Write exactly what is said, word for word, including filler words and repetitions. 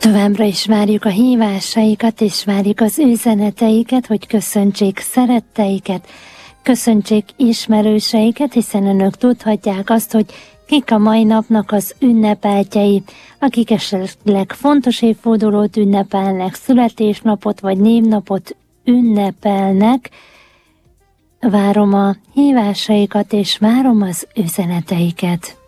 Továbbra is várjuk a hívásaikat, és várjuk az üzeneteiket, hogy köszöntsék szeretteiket, köszöntsék ismerőseiket, hiszen önök tudhatják azt, hogy kik a mai napnak az ünnepeltjei, akik esetleg fontos évfordulót ünnepelnek, születésnapot vagy névnapot ünnepelnek. Várom a hívásaikat, és várom az üzeneteiket.